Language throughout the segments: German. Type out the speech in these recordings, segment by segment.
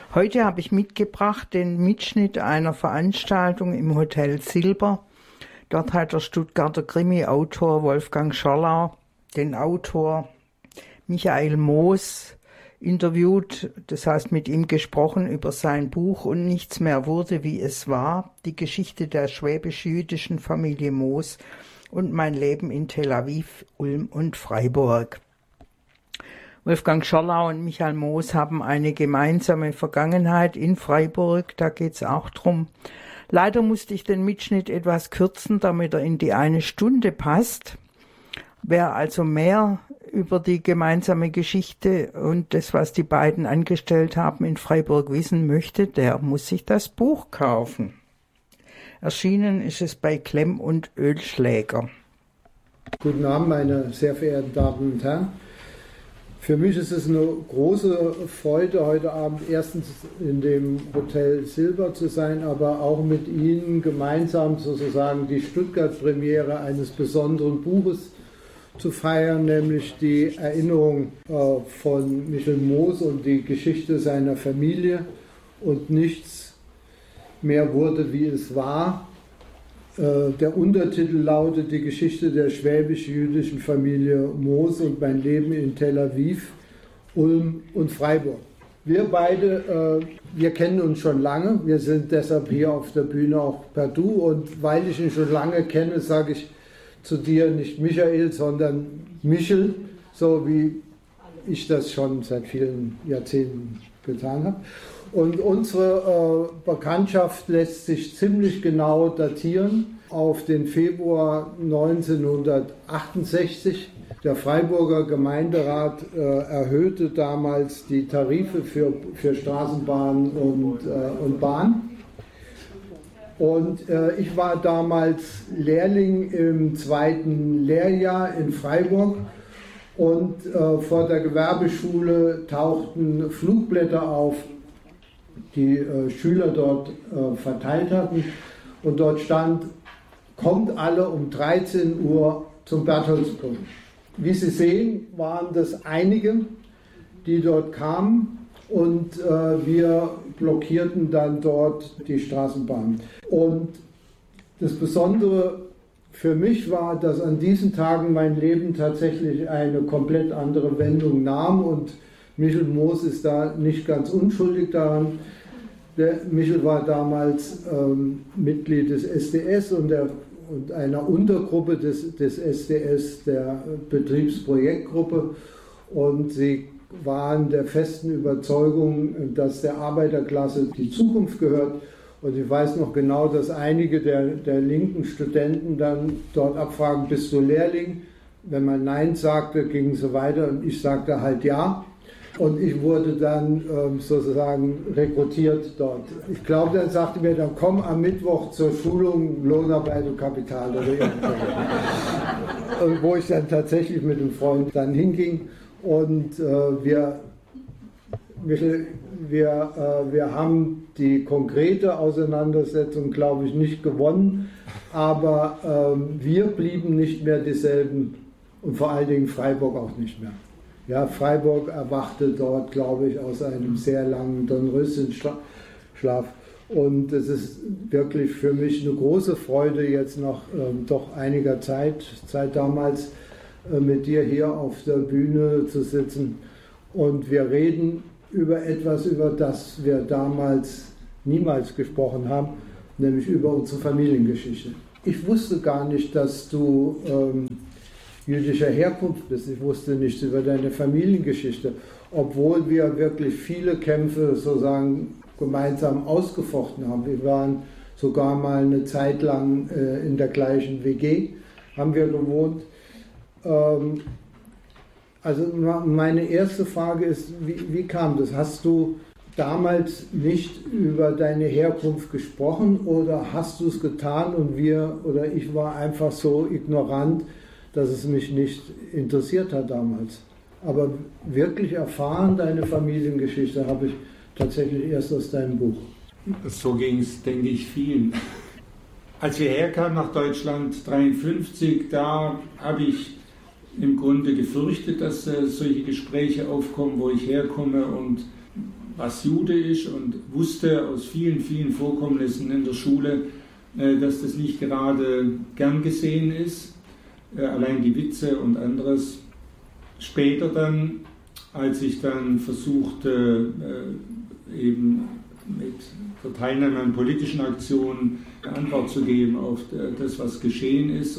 Heute habe ich mitgebracht den Mitschnitt einer Veranstaltung im Hotel Silber. Dort hat der Stuttgarter Krimi-Autor Wolfgang Schorlau den Autor Michael Moos interviewt, das heißt mit ihm gesprochen über sein Buch Und nichts mehr wurde, wie es war, die Geschichte der schwäbisch-jüdischen Familie Moos und mein Leben in Tel Aviv, Ulm und Freiburg. Wolfgang Schorlau und Michael Moos haben eine gemeinsame Vergangenheit in Freiburg, da geht es auch drum. Leider musste ich den Mitschnitt etwas kürzen, damit er in die 1 Stunde passt. Wer also mehr über die gemeinsame Geschichte und das, was die beiden angestellt haben in Freiburg wissen möchte, der muss sich das Buch kaufen. Erschienen ist es bei Klemm und Ölschläger. Guten Abend, meine sehr verehrten Damen und Herren. Für mich ist es eine große Freude, heute Abend erstens in dem Hotel Silber zu sein, aber auch mit Ihnen gemeinsam sozusagen die Stuttgart-Premiere eines besonderen Buches zu feiern, nämlich die Erinnerung von Michael Moos und die Geschichte seiner Familie und nichts mehr wurde, wie es war. Der Untertitel lautet Die Geschichte der schwäbisch-jüdischen Familie Moos und mein Leben in Tel Aviv, Ulm und Freiburg. Wir beide, wir kennen uns schon lange, wir sind deshalb hier auf der Bühne auch per Du, und weil ich ihn schon lange kenne, sage ich zu dir nicht Michael, sondern Michel, so wie ich das schon seit vielen Jahrzehnten getan habe. Und unsere Bekanntschaft lässt sich ziemlich genau datieren auf den Februar 1968. Der Freiburger Gemeinderat erhöhte damals die Tarife für Straßenbahn und Bahn. Und ich war damals Lehrling im 2. Lehrjahr in Freiburg. Und vor der Gewerbeschule tauchten Flugblätter auf, die Schüler dort verteilt hatten. Und dort stand, kommt alle um 13 Uhr zum Bertholdsbrunnen. Wie Sie sehen, waren das einige, die dort kamen, und wir blockierten dann dort die Straßenbahn. Und das Besondere für mich war, dass an diesen Tagen mein Leben tatsächlich eine komplett andere Wendung nahm, und Michael Moos ist da nicht ganz unschuldig daran. Michael war damals Mitglied des SDS und einer Untergruppe des SDS, der Betriebsprojektgruppe, und sie waren der festen Überzeugung, dass der Arbeiterklasse die Zukunft gehört. Und ich weiß noch genau, dass einige der linken Studenten dann dort abfragen, bist du Lehrling? Wenn man Nein sagte, gingen sie weiter, und ich sagte halt ja. Und ich wurde dann sozusagen rekrutiert dort. Ich glaube, dann sagte mir, dann komm am Mittwoch zur Schulung Lohnarbeit und Kapital oder irgendwas. Wo ich dann tatsächlich mit einem Freund dann hinging. Und wir haben die konkrete Auseinandersetzung, glaube ich, nicht gewonnen, aber wir blieben nicht mehr dieselben, und vor allen Dingen Freiburg auch nicht mehr. Ja, Freiburg erwachte dort, glaube ich, aus einem sehr langen Dornröschenschlaf. Und es ist wirklich für mich eine große Freude, jetzt nach doch einiger Zeit damals mit dir hier auf der Bühne zu sitzen. Und wir reden über etwas, über das wir damals niemals gesprochen haben, nämlich über unsere Familiengeschichte. Ich wusste gar nicht, dass du jüdischer Herkunft bist. Ich wusste nichts über deine Familiengeschichte, obwohl wir wirklich viele Kämpfe sozusagen gemeinsam ausgefochten haben. Wir waren sogar mal eine Zeit lang in der gleichen WG, haben wir gewohnt. Also meine erste Frage ist, wie kam das? Hast du damals nicht über deine Herkunft gesprochen, oder hast du es getan und ich war einfach so ignorant, dass es mich nicht interessiert hat damals? Aber wirklich erfahren, deine Familiengeschichte, habe ich tatsächlich erst aus deinem Buch. So ging es, denke ich, vielen. Als wir herkamen nach Deutschland 1953, da habe ich im Grunde gefürchtet, dass solche Gespräche aufkommen, wo ich herkomme und was Jude ist und wusste aus vielen, vielen Vorkommnissen in der Schule, dass das nicht gerade gern gesehen ist, allein die Witze und anderes. Später dann, als ich dann versuchte, eben mit der Teilnahme an politischen Aktionen eine Antwort zu geben auf das, was geschehen ist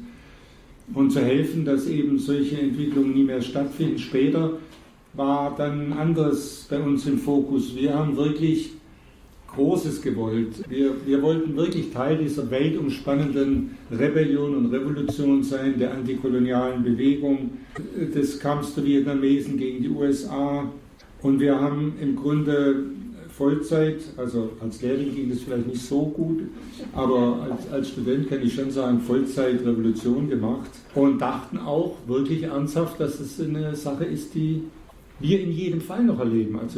und zu helfen, dass eben solche Entwicklungen nie mehr stattfinden. Später war dann anderes bei uns im Fokus. Wir haben wirklich Großes gewollt. Wir wollten wirklich Teil dieser weltumspannenden Rebellion und Revolution sein, der antikolonialen Bewegung, des Kampfs der Vietnamesen gegen die USA. Und wir haben im Grunde Vollzeit, also als Lehrling ging das vielleicht nicht so gut, aber als Student kann ich schon sagen, Vollzeit-Revolution gemacht und dachten auch wirklich ernsthaft, dass es eine Sache ist, die wir in jedem Fall noch erleben. Also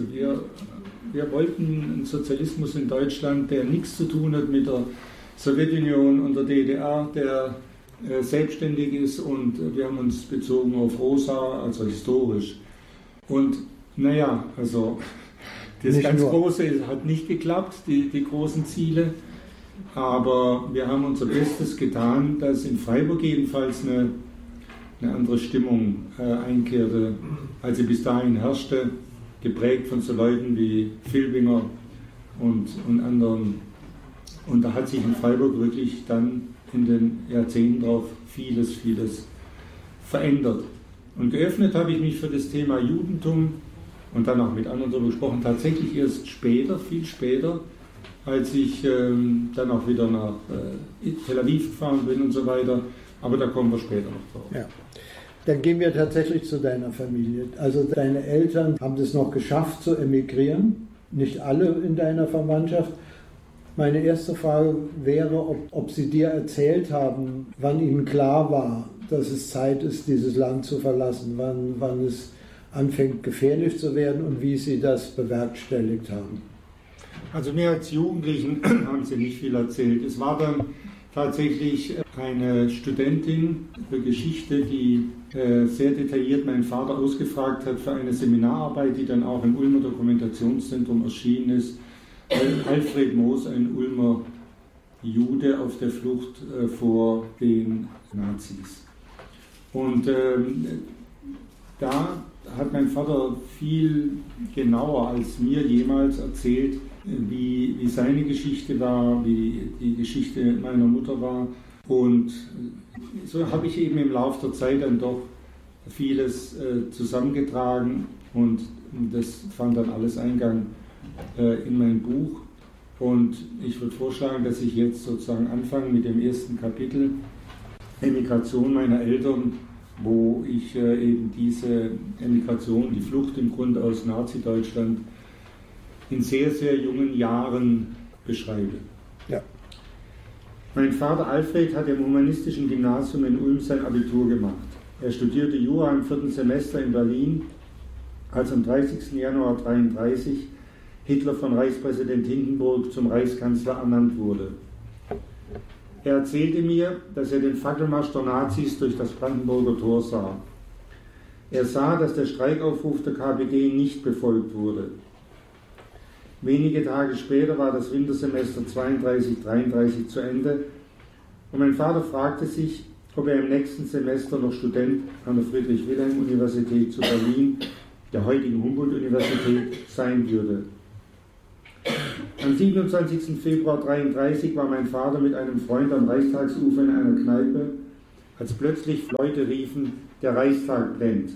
wir wollten einen Sozialismus in Deutschland, der nichts zu tun hat mit der Sowjetunion und der DDR, der selbstständig ist, und wir haben uns bezogen auf Rosa, also historisch. Und naja, also das nicht ganz Große hat nicht geklappt, die großen Ziele, aber wir haben unser Bestes getan, dass in Freiburg jedenfalls eine andere Stimmung einkehrte, als sie bis dahin herrschte, geprägt von so Leuten wie Filbinger und anderen. Und da hat sich in Freiburg wirklich dann in den Jahrzehnten drauf vieles verändert. Und geöffnet habe ich mich für das Thema Judentum und dann auch mit anderen darüber gesprochen, tatsächlich erst später, viel später, als ich dann auch wieder nach Tel Aviv gefahren bin und so weiter. Aber da kommen wir später noch drauf. Ja. Dann gehen wir tatsächlich zu deiner Familie. Also deine Eltern haben es noch geschafft zu emigrieren, nicht alle in deiner Verwandtschaft. Meine erste Frage wäre, ob sie dir erzählt haben, wann ihnen klar war, dass es Zeit ist, dieses Land zu verlassen, wann es anfängt gefährlich zu werden und wie sie das bewerkstelligt haben. Also mir als Jugendlichen haben sie nicht viel erzählt. Es war dann tatsächlich eine Studentin für Geschichte, die sehr detailliert meinen Vater ausgefragt hat für eine Seminararbeit, die dann auch im Ulmer Dokumentationszentrum erschienen ist. Alfred Moos, ein Ulmer Jude auf der Flucht vor den Nazis. Und da hat mein Vater viel genauer als mir jemals erzählt, wie seine Geschichte war, wie die Geschichte meiner Mutter war. Und so habe ich eben im Laufe der Zeit dann doch vieles zusammengetragen und das fand dann alles Eingang in mein Buch. Und ich würde vorschlagen, dass ich jetzt sozusagen anfange mit dem ersten Kapitel, Emigration meiner Eltern, wo ich eben diese Emigration, die Flucht im Grunde aus Nazi-Deutschland in sehr, sehr jungen Jahren beschreibe. Ja. Mein Vater Alfred hat im humanistischen Gymnasium in Ulm sein Abitur gemacht. Er studierte Jura im 4. Semester in Berlin, als am 30. Januar 1933 Hitler von Reichspräsident Hindenburg zum Reichskanzler ernannt wurde. Er erzählte mir, dass er den Fackelmarsch der Nazis durch das Brandenburger Tor sah. Er sah, dass der Streikaufruf der KPD nicht befolgt wurde. Wenige Tage später war das Wintersemester 32/33 zu Ende und mein Vater fragte sich, ob er im nächsten Semester noch Student an der Friedrich-Wilhelm-Universität zu Berlin, der heutigen Humboldt-Universität, sein würde. Am 27. Februar 1933 war mein Vater mit einem Freund am Reichstagsufer in einer Kneipe, als plötzlich Leute riefen, der Reichstag brennt.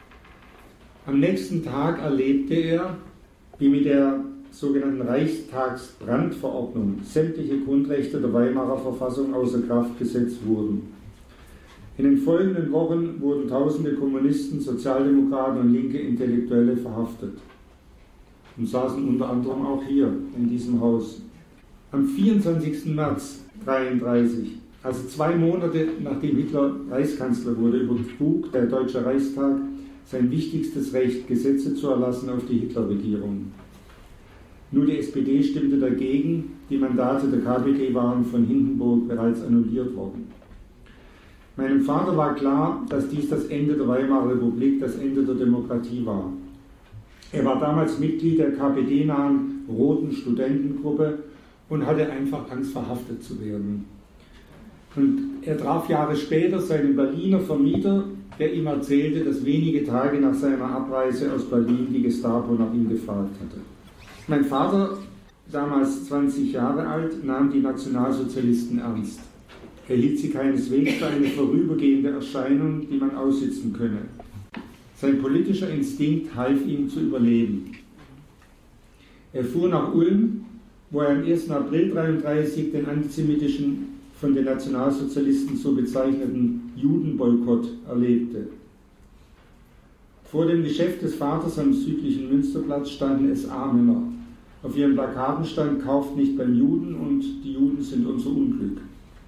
Am nächsten Tag erlebte er, wie mit der sogenannten Reichstagsbrandverordnung sämtliche Grundrechte der Weimarer Verfassung außer Kraft gesetzt wurden. In den folgenden Wochen wurden tausende Kommunisten, Sozialdemokraten und linke Intellektuelle verhaftet und saßen unter anderem auch hier in diesem Haus. Am 24. März 1933, also 2 Monate nachdem Hitler Reichskanzler wurde, übertrug der Deutsche Reichstag sein wichtigstes Recht, Gesetze zu erlassen auf die Hitlerregierung. Nur die SPD stimmte dagegen, die Mandate der KPD waren von Hindenburg bereits annulliert worden. Meinem Vater war klar, dass dies das Ende der Weimarer Republik, das Ende der Demokratie war. Er war damals Mitglied der KPD-nahen Roten Studentengruppe und hatte einfach Angst, verhaftet zu werden. Und er traf Jahre später seinen Berliner Vermieter, der ihm erzählte, dass wenige Tage nach seiner Abreise aus Berlin die Gestapo nach ihm gefragt hatte. Mein Vater, damals 20 Jahre alt, nahm die Nationalsozialisten ernst. Er hielt sie keineswegs für eine vorübergehende Erscheinung, die man aussitzen könne. Sein politischer Instinkt half ihm zu überleben. Er fuhr nach Ulm, wo er am 1. April 1933 den antisemitischen, von den Nationalsozialisten so bezeichneten Judenboykott erlebte. Vor dem Geschäft des Vaters am südlichen Münsterplatz standen SA-Männer. Auf ihren Plakaten stand: Kauft nicht beim Juden und die Juden sind unser Unglück.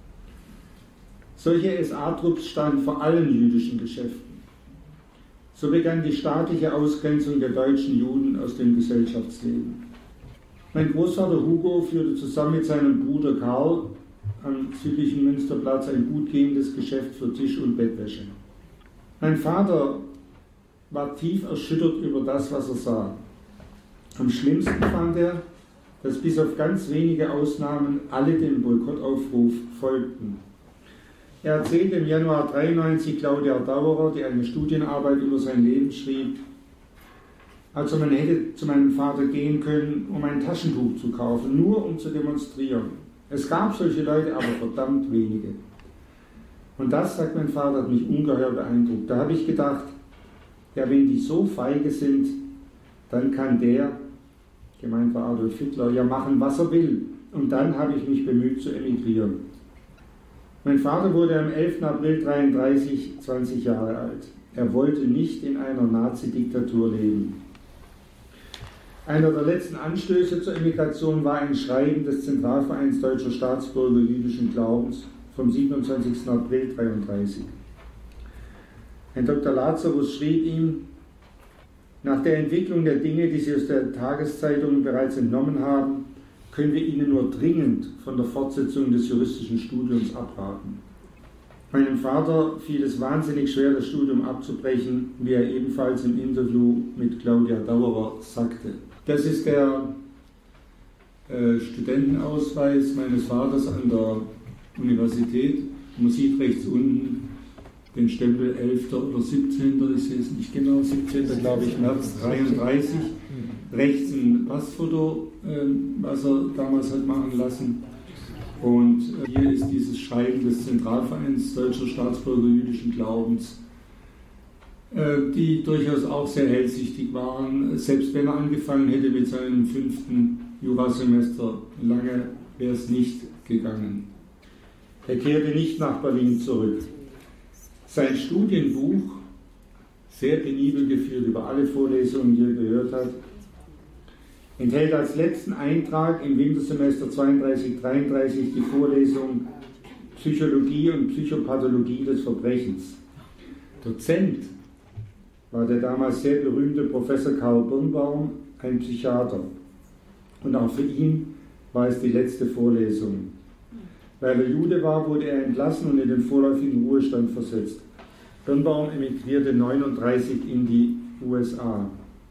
Solche SA-Trupps standen vor allen jüdischen Geschäften. So begann die staatliche Ausgrenzung der deutschen Juden aus dem Gesellschaftsleben. Mein Großvater Hugo führte zusammen mit seinem Bruder Karl am südlichen Münsterplatz ein gut gehendes Geschäft für Tisch- und Bettwäsche. Mein Vater war tief erschüttert über das, was er sah. Am schlimmsten fand er, dass bis auf ganz wenige Ausnahmen alle dem Boykottaufruf folgten. Er erzählte im Januar 1993 Claudia Dauerer, die eine Studienarbeit über sein Leben schrieb, also man hätte zu meinem Vater gehen können, um ein Taschentuch zu kaufen, nur um zu demonstrieren. Es gab solche Leute, aber verdammt wenige. Und das, sagt mein Vater, hat mich ungeheuer beeindruckt. Da habe ich gedacht, ja, wenn die so feige sind, dann kann der, gemeint war Adolf Hitler, ja machen, was er will. Und dann habe ich mich bemüht zu emigrieren. Mein Vater wurde am 11. April 1933 20 Jahre alt. Er wollte nicht in einer Nazi-Diktatur leben. Einer der letzten Anstöße zur Emigration war ein Schreiben des Zentralvereins Deutscher Staatsbürger jüdischen Glaubens vom 27. April 1933. Ein Dr. Lazarus schrieb ihm: Nach der Entwicklung der Dinge, die Sie aus der Tageszeitung bereits entnommen haben, können wir Ihnen nur dringend von der Fortsetzung des juristischen Studiums abraten. Meinem Vater fiel es wahnsinnig schwer, das Studium abzubrechen, wie er ebenfalls im Interview mit Claudia Dauerer sagte. Das ist der Studentenausweis meines Vaters an der Universität. Man sieht rechts unten den Stempel 11. oder 17. Ich sehe es nicht genau, 17. glaube ich, März 1933. Rechts ein Passfoto, was er damals hat machen lassen. Und hier ist dieses Schreiben des Zentralvereins Deutscher Staatsbürger jüdischen Glaubens, die durchaus auch sehr hellsichtig waren. Selbst wenn er angefangen hätte mit seinem 5. Jurasemester, lange wäre es nicht gegangen. Er kehrte nicht nach Berlin zurück. Sein Studienbuch, sehr penibel geführt über alle Vorlesungen, die er gehört hat, enthält als letzten Eintrag im Wintersemester 32/33 die Vorlesung Psychologie und Psychopathologie des Verbrechens. Dozent war der damals sehr berühmte Professor Karl Birnbaum, ein Psychiater. Und auch für ihn war es die letzte Vorlesung. Weil er Jude war, wurde er entlassen und in den vorläufigen Ruhestand versetzt. Birnbaum emigrierte 1939 in die USA.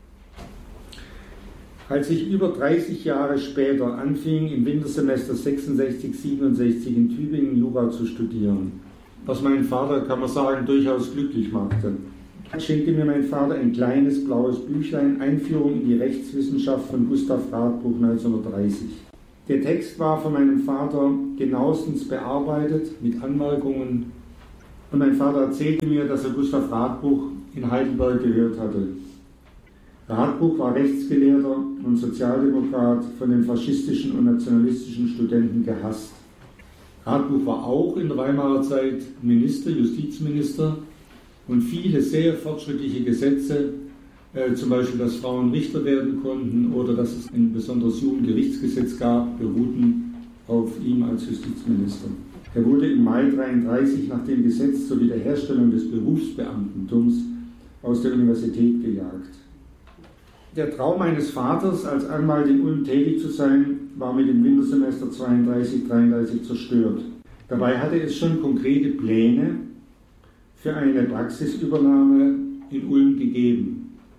Als ich über 30 Jahre später anfing, im Wintersemester 66/67 in Tübingen Jura zu studieren, was meinen Vater, kann man sagen, durchaus glücklich machte, schenkte mir mein Vater ein kleines blaues Büchlein, Einführung in die Rechtswissenschaft von Gustav Radbruch 1930. Der Text war von meinem Vater genauestens bearbeitet, mit Anmerkungen, und mein Vater erzählte mir, dass er Gustav Radbruch in Heidelberg gehört hatte. Radbruch war Rechtsgelehrter und Sozialdemokrat, von den faschistischen und nationalistischen Studenten gehasst. Radbruch war auch in der Weimarer Zeit Minister, Justizminister, und viele sehr fortschrittliche Gesetze, zum Beispiel, dass Frauen Richter werden konnten oder dass es ein besonderes Jugendgerichtsgesetz gab, beruhten auf ihm als Justizminister. Er wurde im Mai 1933 nach dem Gesetz zur Wiederherstellung des Berufsbeamtentums aus der Universität gejagt. Der Traum meines Vaters, als Anwalt in Ulm tätig zu sein, war mit dem Wintersemester 32/33 zerstört. Dabei hatte es schon konkrete Pläne für eine Praxisübernahme in Ulm gegeben.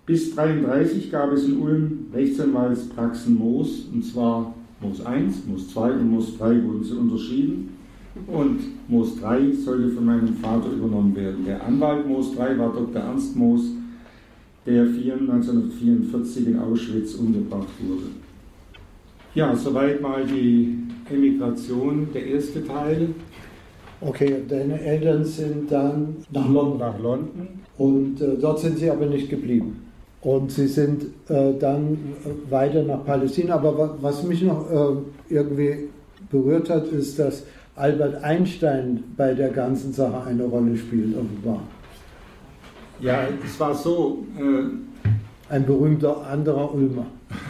Bis 1933 gab es in Ulm Rechtsanwaltspraxen Moos, und zwar Moos 1, Moos 2 und Moos 3 wurden sie unterschieden. Und Moos 3 sollte von meinem Vater übernommen werden. Der Anwalt Moos 3 war Dr. Ernst Moos, der 1944 in Auschwitz umgebracht wurde. Ja, soweit mal die Emigration, der erste Teil. Okay, deine Eltern sind dann nach London. Und dort sind sie aber nicht geblieben. Und sie sind dann weiter nach Palästina. Aber was mich noch irgendwie berührt hat, ist, dass Albert Einstein bei der ganzen Sache eine Rolle spielt, offenbar. Ja, es war so. Ein berühmter anderer Ulmer.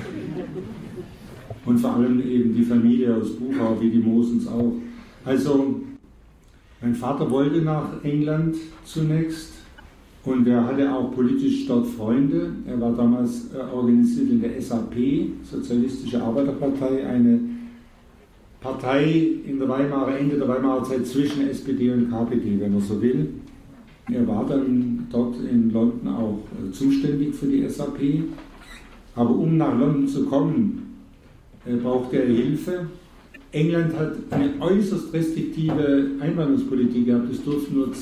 Und vor allem eben die Familie aus Buchau, wie die Mosens auch. Also, mein Vater wollte nach England zunächst. Und er hatte auch politisch dort Freunde. Er war damals organisiert in der SAP, Sozialistische Arbeiterpartei, eine Partei in der Ende der Weimarer Zeit zwischen SPD und KPD, wenn man so will. Er war dann dort in London auch zuständig für die SAP. Aber um nach London zu kommen, brauchte er Hilfe. England hat eine äußerst restriktive Einwanderungspolitik gehabt. Es durften nur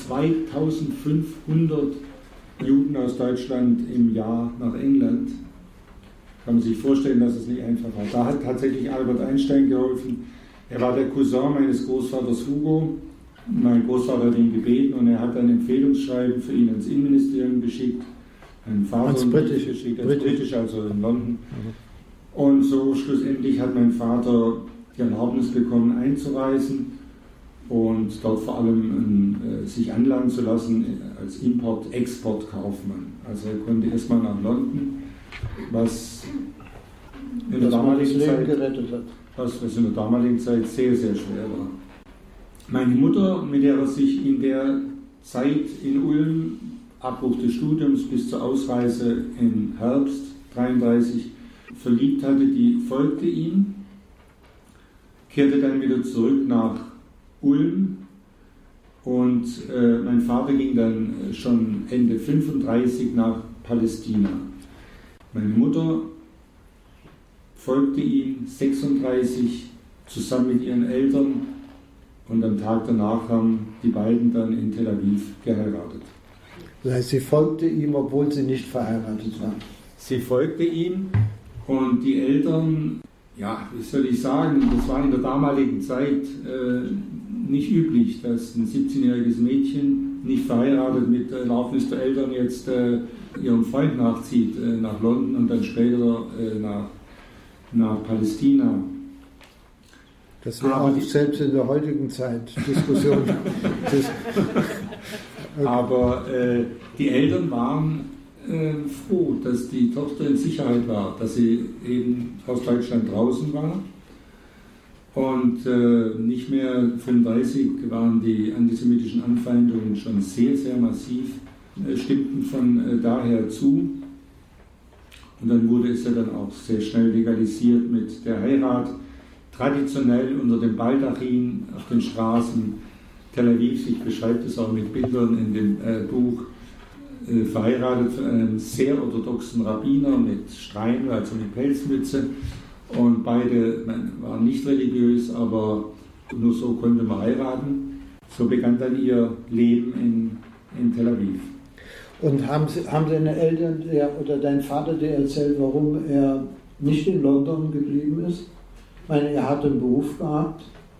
2500 Juden aus Deutschland im Jahr nach England. Kann man sich vorstellen, dass es nicht einfach war. Da hat tatsächlich Albert Einstein geholfen. Er war der Cousin meines Großvaters Hugo. Mein Großvater hat ihn gebeten und er hat ein Empfehlungsschreiben für ihn ans Innenministerium geschickt. Ein Vater als Britisch geschickt, als Britisch, also in London. Und so schlussendlich hat mein Vater die Erlaubnis bekommen, einzureisen und dort vor allem sich anlernen zu lassen als Import-Export-Kaufmann. Also er konnte erstmal nach London, was in der damaligen Zeit gerettet hat. Was in der damaligen Zeit sehr, sehr schwer war. Meine Mutter, mit der er sich in der Zeit in Ulm, Abbruch des Studiums bis zur Ausreise im Herbst 1933, verliebt hatte, die folgte ihm, kehrte dann wieder zurück nach Ulm und mein Vater ging dann schon Ende 1935 nach Palästina. Meine Mutter folgte ihm 1936 zusammen mit ihren Eltern und am Tag danach haben die beiden dann in Tel Aviv geheiratet. Das heißt, sie folgte ihm, obwohl sie nicht verheiratet war. Sie folgte ihm und die Eltern, ja, wie soll ich sagen, das war in der damaligen Zeit nicht üblich, dass ein 17-jähriges Mädchen nicht verheiratet mit Erlaubnis der Eltern jetzt ihrem Freund nachzieht nach London und dann später nach Palästina. Das wäre auch selbst in der heutigen Zeit Diskussion. Okay. Aber die Eltern waren froh, dass die Tochter in Sicherheit war, dass sie eben aus Deutschland draußen war. Und nicht mehr 1935 waren die antisemitischen Anfeindungen schon sehr, sehr massiv, stimmten von daher zu. Und dann wurde es ja dann auch sehr schnell legalisiert mit der Heirat, traditionell unter dem Baldachin auf den Straßen Tel Aviv, ich beschreibe das auch mit Bildern in dem Buch, verheiratet von einem sehr orthodoxen Rabbiner mit Strein, also mit Pelzmütze. Und beide waren nicht religiös, aber nur so konnte man heiraten. So begann dann ihr Leben in Tel Aviv. Und haben deine Eltern oder dein Vater dir erzählt, warum er nicht in London geblieben ist? Ich meine, er hat einen Beruf gehabt.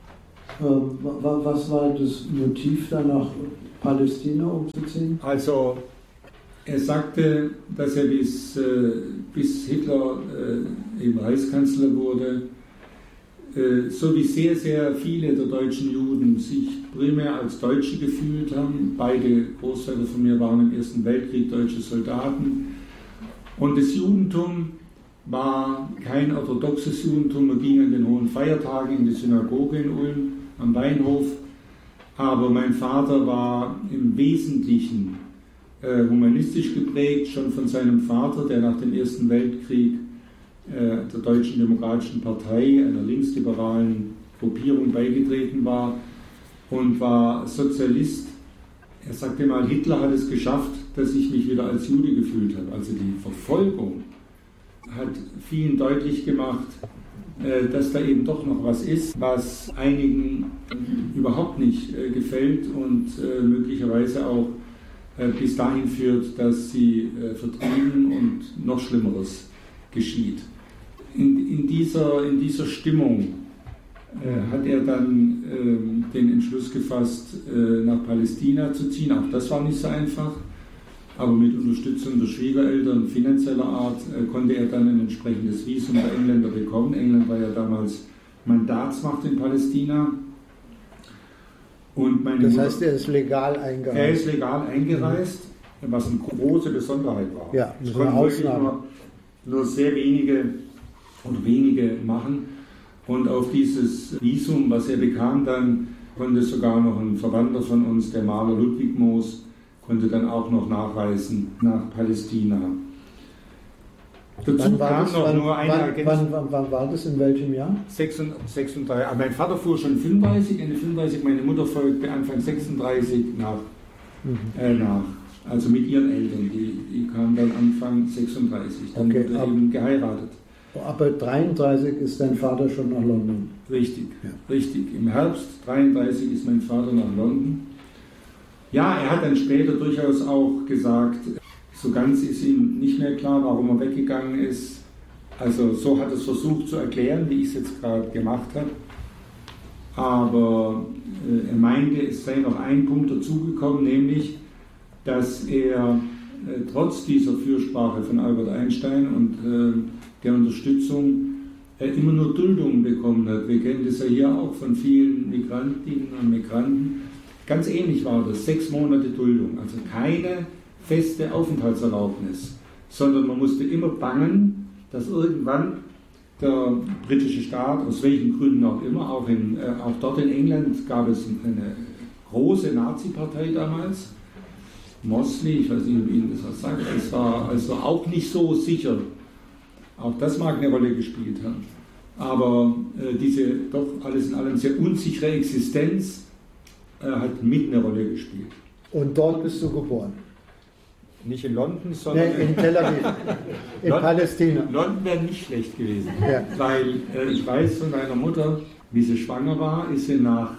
Was war das Motiv, da nach Palästina umzuziehen? Also, er sagte, dass er bis Hitler eben Reichskanzler wurde, so wie sehr, sehr viele der deutschen Juden sich primär als Deutsche gefühlt haben. Beide Großväter von mir waren im Ersten Weltkrieg deutsche Soldaten. Und das Judentum war kein orthodoxes Judentum. Man ging an den hohen Feiertagen in die Synagoge in Ulm, am Weinhof. Aber mein Vater war im Wesentlichen humanistisch geprägt, schon von seinem Vater, der nach dem Ersten Weltkrieg der Deutschen Demokratischen Partei, einer linksliberalen Gruppierung, beigetreten war und war Sozialist. Er sagte mal, Hitler hat es geschafft, dass ich mich wieder als Jude gefühlt habe. Also die Verfolgung hat vielen deutlich gemacht, dass da eben doch noch was ist, was einigen überhaupt nicht gefällt und möglicherweise auch bis dahin führt, dass sie vertrieben und noch Schlimmeres geschieht. In dieser Stimmung hat er dann den Entschluss gefasst, nach Palästina zu ziehen. Auch das war nicht so einfach, aber mit Unterstützung der Schwiegereltern finanzieller Art konnte er dann ein entsprechendes Visum der Engländer bekommen. England war ja damals Mandatsmacht in Palästina. Und das heißt, er ist legal eingereist? Er ist legal eingereist, was eine große Besonderheit war. Ja, das konnten wirklich nur sehr wenige machen. Und auf dieses Visum, was er bekam, dann konnte sogar noch ein Verwandter von uns, der Maler Ludwig Moos, konnte dann auch noch nachreisen nach Palästina. Dazu kam noch nur eine Ergänzung. Wann war das? In welchem Jahr? 36. Mein Vater fuhr schon 35, Ende 35, meine Mutter folgte Anfang 36 nach. Also mit ihren Eltern. Die kamen dann Anfang 36. Dann wurde eben geheiratet. Aber 33 ist dein Vater schon nach London? Richtig, ja. Richtig. Im Herbst 33 ist mein Vater nach London. Ja, er hat dann später durchaus auch gesagt, so ganz ist ihm nicht mehr klar, warum er weggegangen ist. Also so hat er es versucht zu erklären, wie ich es jetzt gerade gemacht habe. Aber er meinte, es sei noch ein Punkt dazugekommen, nämlich, dass er trotz dieser Fürsprache von Albert Einstein und der Unterstützung immer nur Duldungen bekommen hat. Wir kennen das ja hier auch von vielen Migrantinnen und Migranten. Ganz ähnlich war das, 6 Monate Duldung, also keine feste Aufenthaltserlaubnis, sondern man musste immer bangen, dass irgendwann der britische Staat, aus welchen Gründen auch immer, auch dort in England gab es eine große Nazi-Partei damals, Mosley, ich weiß nicht, ob Ihnen das was sagt, es war also auch nicht so sicher. Auch das mag eine Rolle gespielt haben. Aber diese doch alles in allem sehr unsichere Existenz hat mit eine Rolle gespielt. Und dort bist du geboren? Nicht in London, sondern in Tel Aviv, in Palästina. London wäre nicht schlecht gewesen, ja. Weil ich weiß von meiner Mutter, wie sie schwanger war, ist sie nach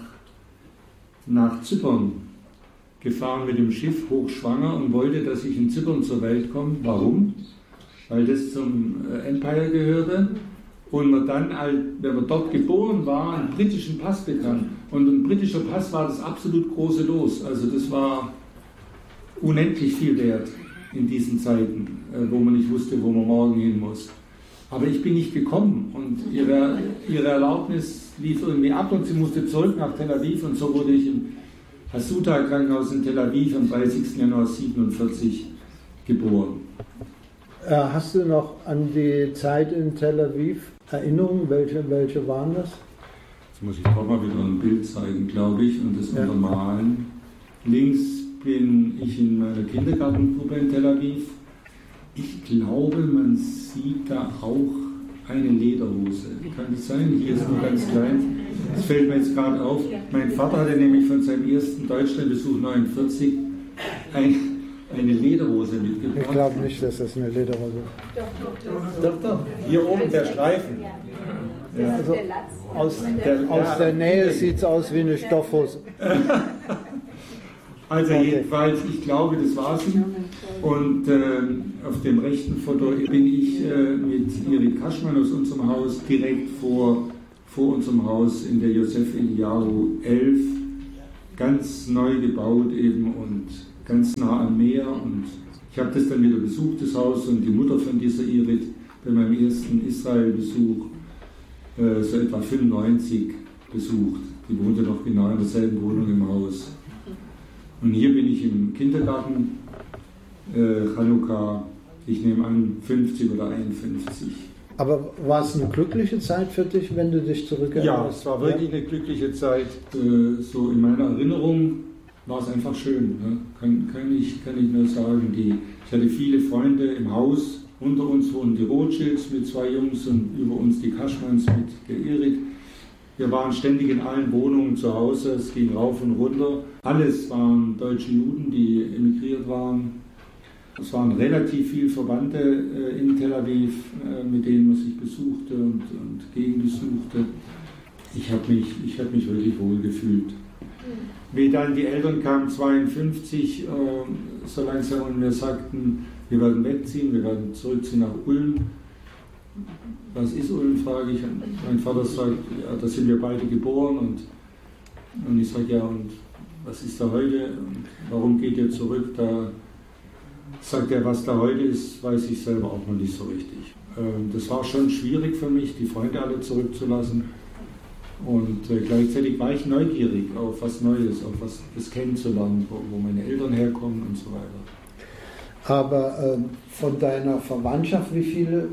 Zypern gefahren mit dem Schiff, hochschwanger, und wollte, dass ich in Zypern zur Welt komme. Warum? Weil das zum Empire gehörte und man dann, wenn man dort geboren war, einen britischen Pass bekam. Und ein britischer Pass war das absolut große Los. Also das war unendlich viel wert in diesen Zeiten, wo man nicht wusste, wo man morgen hin muss. Aber ich bin nicht gekommen und ihre Erlaubnis lief irgendwie ab und sie musste zurück nach Tel Aviv, und so wurde ich im Hasuta-Krankenhaus in Tel Aviv am 30. Januar 1947 geboren. Hast du noch an die Zeit in Tel Aviv Erinnerungen? Welche waren das? Jetzt muss ich doch mal wieder ein Bild zeigen, glaube ich, und das untermalen. Links bin ich in meiner Kindergartengruppe in Tel Aviv. Ich glaube, man sieht da auch eine Lederhose. Kann das sein? Hier ist nur ganz klein. Das fällt mir jetzt gerade auf. Mein Vater hatte nämlich von seinem ersten Deutschlandbesuch 1949 eine Lederhose mitgebracht. Ich glaube nicht, dass das eine Lederhose ist. Doch. Hier oben der Streifen. Ja, also aus der Nähe sieht es aus wie eine Stoffhose. Also jedenfalls, ich glaube, das war sie. Und auf dem rechten Foto bin ich mit Irit Kaschmann aus unserem Haus direkt vor unserem Haus in der Josef Eliyahu 11, ganz neu gebaut eben und ganz nah am Meer. Und ich habe das dann wieder besucht, das Haus, und die Mutter von dieser Irit bei meinem ersten Israel-Besuch so etwa 95 besucht. Die wohnte noch genau in derselben Wohnung im Haus. Und hier bin ich im Kindergarten, Chanukka, ich nehme an 50 oder 51. Aber war es eine glückliche Zeit für dich, wenn du dich zurückerinnerst? Ja, es war wirklich eine glückliche Zeit. So in meiner Erinnerung war es einfach schön. Ne? Kann ich nur sagen. Ich hatte viele Freunde im Haus. Unter uns wohnen die Rothschilds mit 2 Jungs und über uns die Kaschmanns mit der Irit. Wir waren ständig in allen Wohnungen zu Hause, es ging rauf und runter. Alles waren deutsche Juden, die emigriert waren. Es waren relativ viele Verwandte in Tel Aviv, mit denen man sich besuchte und gegenbesuchte. Ich habe mich wirklich wohl gefühlt. Wie dann die Eltern kamen, 52, so langsam, und wir sagten, wir werden wegziehen, wir werden zurückziehen nach Ulm. Was ist Ulm, frage ich. Und mein Vater sagt, ja, da sind wir beide geboren. Und ich sage, ja, und was ist da heute? Und warum geht ihr zurück? Da sagt er, was da heute ist, weiß ich selber auch noch nicht so richtig. Das war schon schwierig für mich, die Freunde alle zurückzulassen. Und gleichzeitig war ich neugierig auf was Neues, auf was das kennenzulernen, wo meine Eltern herkommen und so weiter. Aber von deiner Verwandtschaft, wie viele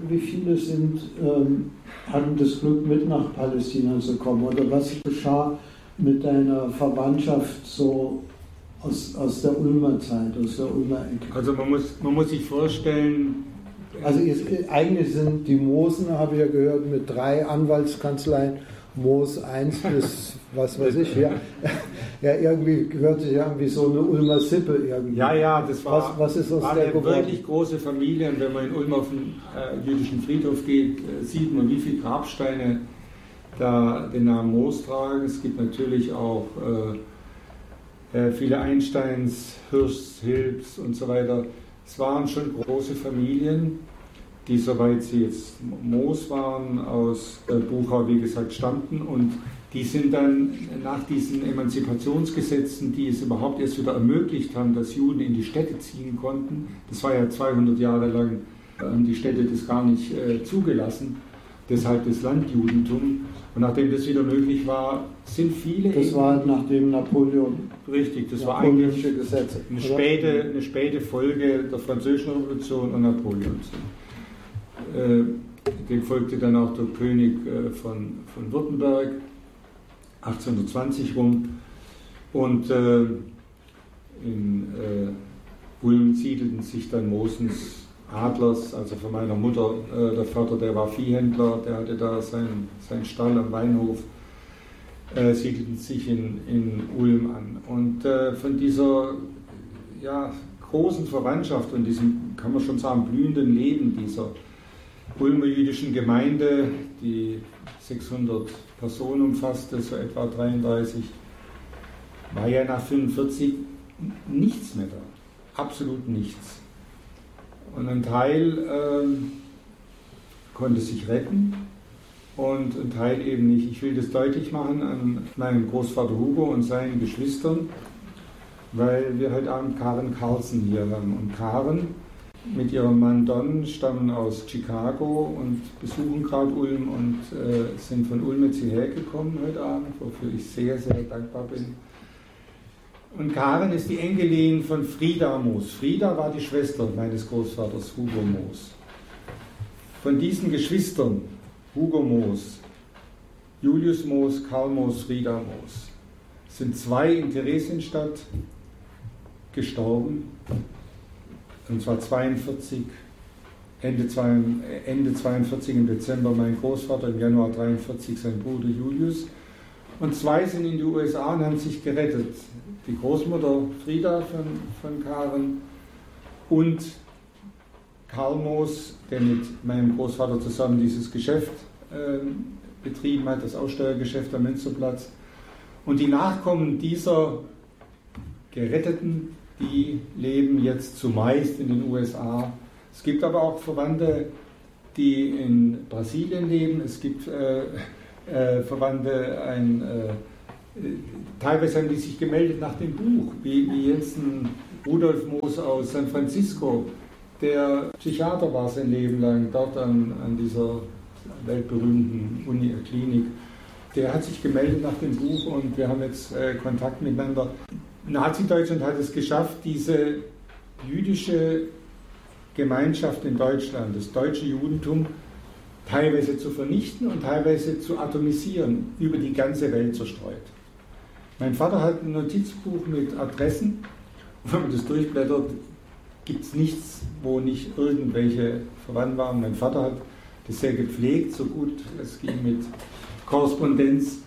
hatten das Glück, mit nach Palästina zu kommen? Oder was geschah mit deiner Verwandtschaft so aus der Ulmer Zeit, aus der Ulmer Ecke? Also man muss sich vorstellen... Also eigentlich sind die Moosen, habe ich ja gehört, mit 3 Anwaltskanzleien, Moos 1 bis, was weiß ich, ja irgendwie gehört sich ja wie so eine Ulmer Sippe irgendwie. Ja, das war, was ist aus war der eine geworden? wirklich große Familie. Und wenn man in Ulm auf den jüdischen Friedhof geht, sieht man, wie viele Grabsteine da den Namen Moos tragen. Es gibt natürlich auch viele Einsteins, Hirschs, Hilbs und so weiter. Es waren schon große Familien, die, soweit sie jetzt Moos waren, aus Buchau, wie gesagt, stammten. Und die sind dann nach diesen Emanzipationsgesetzen, die es überhaupt erst wieder ermöglicht haben, dass Juden in die Städte ziehen konnten. Das war ja 200 Jahre lang, haben die Städte das gar nicht zugelassen, deshalb das Landjudentum. Und nachdem das wieder möglich war, sind viele... Das war nachdem Napoleon... Richtig, das war eigentlich Gesetze, eine späte Folge der Französischen Revolution und Napoleons. Dem folgte dann auch der König von Württemberg, 1820 rum. Und in Ulm siedelten sich dann Mosens Adlers, also von meiner Mutter, der Vater, der war Viehhändler, der hatte da seinen Stall am Weinhof, siedelten sich in Ulm an. Und von dieser großen Verwandtschaft und diesem, kann man schon sagen, blühenden Leben dieser Ulmer jüdischen Gemeinde, die 600 Personen umfasste, so etwa 33, war ja nach 1945 nichts mehr da, absolut nichts. Und ein Teil konnte sich retten und ein Teil eben nicht. Ich will das deutlich machen an meinem Großvater Hugo und seinen Geschwistern, weil wir heute Abend Karen Carlson hier haben. Und Karen mit ihrem Mann Don stammen aus Chicago und besuchen gerade Ulm und sind von Ulm jetzt hierher gekommen heute Abend, wofür ich sehr, sehr dankbar bin. Und Karen ist die Enkelin von Frieda Moos. Frieda war die Schwester meines Großvaters Hugo Moos. Von diesen Geschwistern, Hugo Moos, Julius Moos, Karl Moos, Frieda Moos, sind 2 in Theresienstadt gestorben. Und zwar 42, Ende 42 im Dezember mein Großvater, im Januar 43 sein Bruder Julius. Und 2 sind in die USA und haben sich gerettet. Die Großmutter Frieda von Karen und Karl Moos, der mit meinem Großvater zusammen dieses Geschäft betrieben hat, das Aussteuergeschäft am Münsterplatz. Und die Nachkommen dieser Geretteten, die leben jetzt zumeist in den USA. Es gibt aber auch Verwandte, die in Brasilien leben. Es gibt Verwandte, teilweise haben die sich gemeldet nach dem Buch, wie Jensen Rudolf Moos aus San Francisco, der Psychiater war sein Leben lang dort an dieser weltberühmten Klinik. Der hat sich gemeldet nach dem Buch und wir haben jetzt Kontakt miteinander. Nazi-Deutschland hat es geschafft, diese jüdische Gemeinschaft in Deutschland, das deutsche Judentum, teilweise zu vernichten und teilweise zu atomisieren, über die ganze Welt zerstreut. Mein Vater hat ein Notizbuch mit Adressen und wenn man das durchblättert, gibt es nichts, wo nicht irgendwelche verwandt waren. Mein Vater hat das sehr gepflegt, so gut es ging mit Korrespondenz.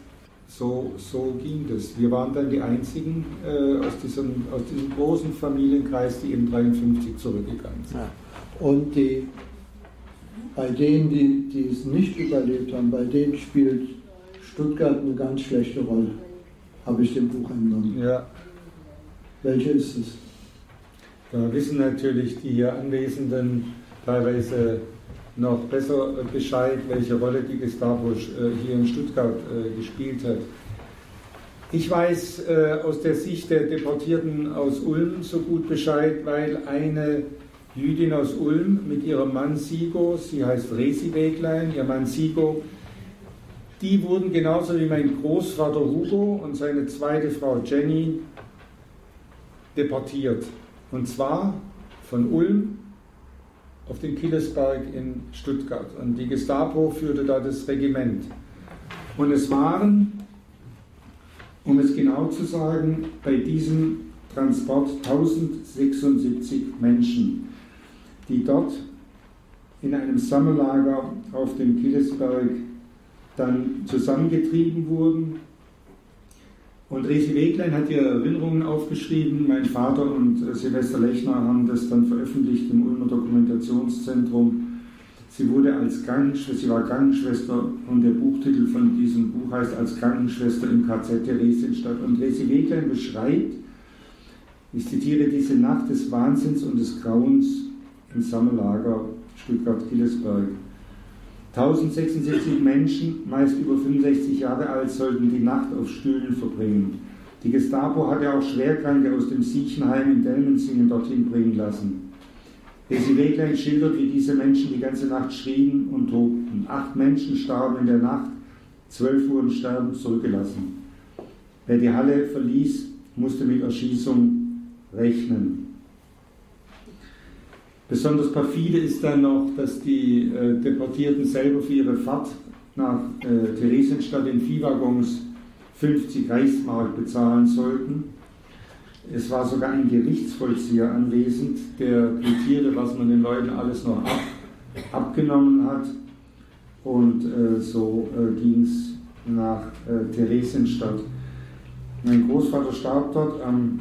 so ging das. Wir waren dann die Einzigen aus diesem großen Familienkreis, die in 1953 zurückgegangen sind. Ja. Und bei denen, die es nicht überlebt haben, bei denen spielt Stuttgart eine ganz schlechte Rolle, habe ich dem Buch entnommen. Ja. Welche ist es? Da wissen natürlich die hier Anwesenden teilweise noch besser Bescheid, welche Rolle die Gestapo hier in Stuttgart gespielt hat. Ich weiß aus der Sicht der Deportierten aus Ulm so gut Bescheid, weil eine Jüdin aus Ulm mit ihrem Mann Sigo, sie heißt Resi Weglein, ihr Mann Sigo, die wurden genauso wie mein Großvater Hugo und seine zweite Frau Jenny deportiert. Und zwar von Ulm auf den Killesberg in Stuttgart. Und die Gestapo führte da das Regiment. Und es waren, um es genau zu sagen, bei diesem Transport 1076 Menschen, die dort in einem Sammellager auf dem Killesberg dann zusammengetrieben wurden. Und Resi Weglein hat ihre Erinnerungen aufgeschrieben. Mein Vater und Silvester Lechner haben das dann veröffentlicht im Ulmer Dokumentationszentrum. Sie war Krankenschwester und der Buchtitel von diesem Buch heißt Als Krankenschwester im KZ Theresienstadt. Und Resi Weglein beschreibt, ich zitiere, diese Nacht des Wahnsinns und des Grauens im Sammellager Stuttgart-Killesberg. 1076 Menschen, meist über 65 Jahre alt, sollten die Nacht auf Stühlen verbringen. Die Gestapo hatte auch Schwerkranke aus dem Siechenheim in Delmensingen dorthin bringen lassen. Resi Weglein schildert, wie diese Menschen die ganze Nacht schrien und tobten. 8 Menschen starben in der Nacht, 12 wurden sterbend zurückgelassen. Wer die Halle verließ, musste mit Erschießung rechnen. Besonders perfide ist dann noch, dass die Deportierten selber für ihre Fahrt nach Theresienstadt in Viehwaggons 50 Reichsmark bezahlen sollten. Es war sogar ein Gerichtsvollzieher anwesend, der quittierte, was man den Leuten alles noch abgenommen hat. Und so ging es nach Theresienstadt. Mein Großvater starb dort am